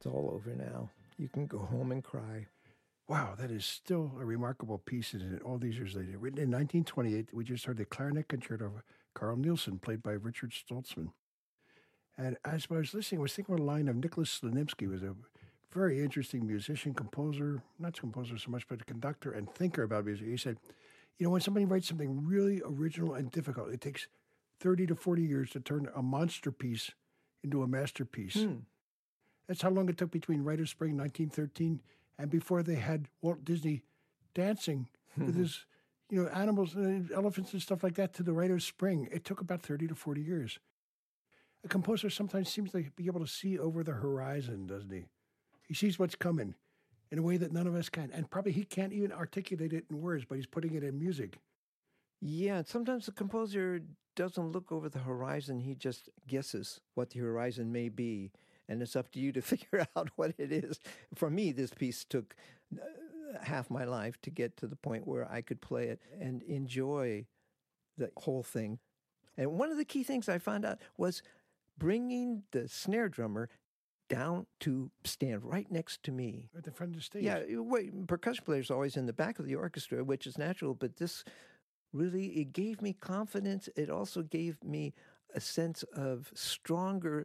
It's all over now. You can go home and cry. Wow, that is still a remarkable piece, isn't it? All these years later. Written in 1928, we just heard the clarinet concerto of Carl Nielsen, played by Richard Stoltzman. And as I was listening, I was thinking of a line of Nicholas Slanimsky, who was a very interesting musician, composer, not composer so much, but a conductor and thinker about music. He said, when somebody writes something really original and difficult, it takes 30 to 40 years to turn a monster piece into a masterpiece. That's how long it took between Rite of Spring, 1913, and before they had Walt Disney dancing with his, animals and elephants and stuff like that to the Rite of Spring. It took about 30 to 40 years. A composer sometimes seems to be able to see over the horizon, doesn't he? He sees what's coming in a way that none of us can. And probably he can't even articulate it in words, but he's putting it in music. Yeah, sometimes the composer doesn't look over the horizon. He just guesses what the horizon may be. And it's up to you to figure out what it is. For me, this piece took half my life to get to the point where I could play it and enjoy the whole thing. And one of the key things I found out was bringing the snare drummer down to stand right next to me. At the front of the stage. Yeah, percussion players are always in the back of the orchestra, which is natural, but this really, it gave me confidence. It also gave me a sense of stronger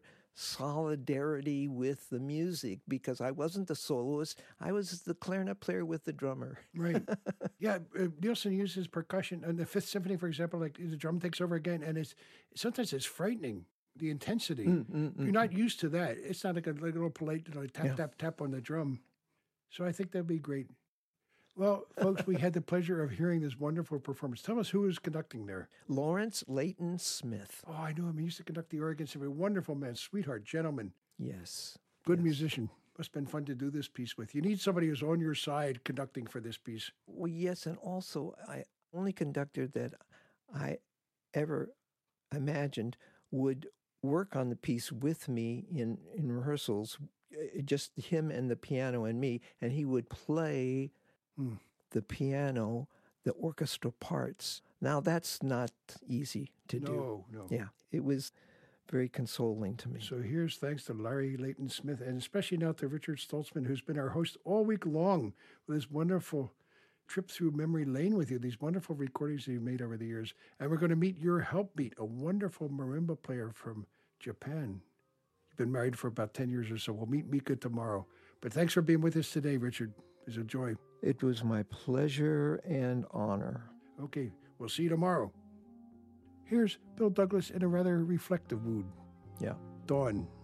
solidarity with the music because I wasn't the soloist. I was the clarinet player with the drummer. Right. Yeah, Nielsen uses percussion. And the Fifth Symphony, for example, like the drum takes over again, and sometimes it's frightening, the intensity. You're not used to that. It's not like a little polite tap on the drum. So I think that'd be great. Well, folks, we had the pleasure of hearing this wonderful performance. Tell us who is conducting there. Lawrence Leighton Smith. Oh, I know him. He used to conduct the Oregon Symphony. Wonderful man, sweetheart, gentleman. Yes. Good musician. Must have been fun to do this piece with. You need somebody who's on your side conducting for this piece. Well, yes, and also, only conductor that I ever imagined would work on the piece with me in rehearsals, just him and the piano and me, and he would play the piano, the orchestral parts. Now, that's not easy to do. No. Yeah, it was very consoling to me. So here's thanks to Larry Leighton Smith, and especially now to Richard Stoltzman, who's been our host all week long with this wonderful trip through memory lane with you, these wonderful recordings that you've made over the years. And we're going to meet your helpmeet, a wonderful marimba player from Japan. You've been married for about 10 years or so. We'll meet Mika tomorrow. But thanks for being with us today, Richard. It was a joy. It was my pleasure and honor. Okay, we'll see you tomorrow. Here's Bill Douglas in a rather reflective mood. Yeah. Dawn.